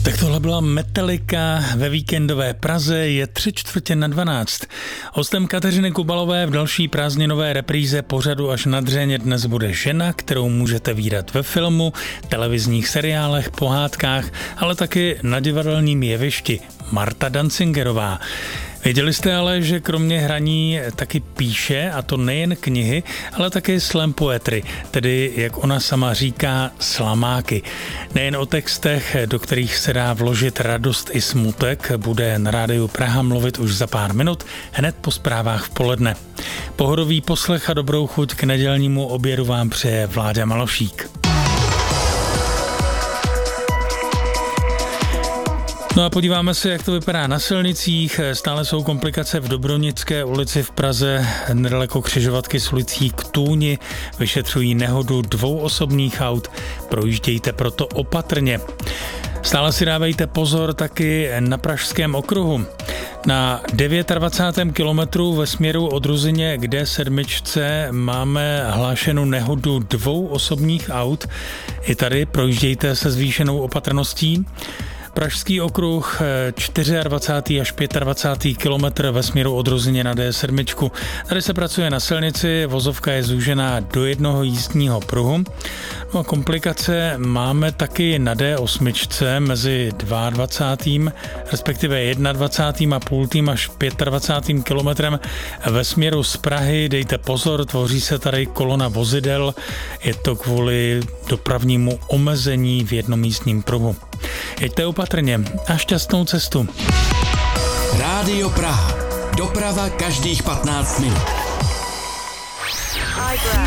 Tak tohle byla Metallica ve víkendové Praze, je 11:45. Hostem Kateřiny Kubalové v další prázdninové repríze pořadu Až na dřeň dnes bude žena, kterou můžete vídat ve filmu, televizních seriálech, pohádkách, ale taky na divadelním jevišti. Marta Dancingerová. Věděli jste ale, že kromě hraní taky píše, a to nejen knihy, ale také slam poetry, tedy, jak ona sama říká, slamáky. Nejen o textech, do kterých se dá vložit radost i smutek, bude na rádiu Praha mluvit už za pár minut, hned po zprávách v poledne. Pohodový poslech a dobrou chuť k nedělnímu obědu vám přeje Vláďa Malošík. No a podíváme se, jak to vypadá na silnicích. Stále jsou komplikace v Dobronické ulici v Praze, nedaleko křižovatky s ulicí k Tůni. Vyšetřují nehodu 2 osobních aut. Projíždějte proto opatrně. Stále si dávejte pozor taky na Pražském okruhu. Na 29. kilometru ve směru od Ruzyně k D7 máme hlášenou nehodu 2 osobních aut. I tady projíždějte se zvýšenou opatrností. Pražský okruh 24. až 25. kilometr ve směru od Ruzyně na D7. Tady se pracuje na silnici, vozovka je zúžená do jednoho jízdního pruhu. No a komplikace máme taky na D8 mezi 22. respektive 21. a půl až 25. kilometrem ve směru z Prahy. Dejte pozor, tvoří se tady kolona vozidel. Je to kvůli dopravnímu omezení v jednomístním pruhu. Jeďte opatrně a šťastnou cestu. Rádio Praha. Doprava každých 15 minut.